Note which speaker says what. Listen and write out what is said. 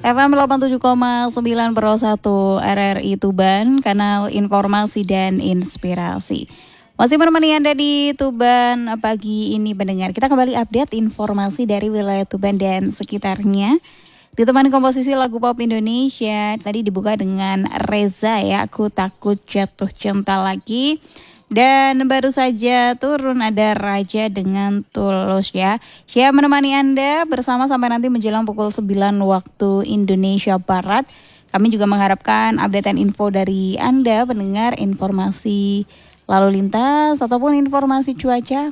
Speaker 1: FM 87,9 Pro 1 RRI Tuban, kanal informasi dan inspirasi. Masih menemani Anda di Tuban pagi ini pendengar. Kita kembali update informasi dari wilayah Tuban dan sekitarnya. Ditemani komposisi lagu pop Indonesia, tadi dibuka dengan Reza ya, Aku Takut Jatuh Cinta Lagi. Dan baru saja turun ada Raja dengan Tulus ya. Saya menemani Anda bersama sampai nanti menjelang pukul 9 waktu Indonesia Barat. Kami juga mengharapkan updatean info dari Anda pendengar, informasi lalu lintas ataupun informasi cuaca